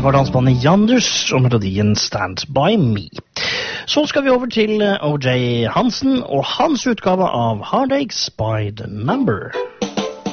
var dansbandet Yanders og melodien Stand By Me. Så skal vi over til O.J. Hansen og hans utgave av Heartaches by the Number.